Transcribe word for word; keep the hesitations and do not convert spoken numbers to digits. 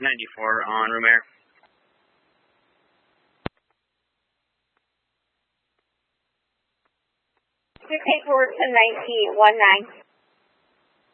ninety-four on Romare. Take forward to ninety, one nine.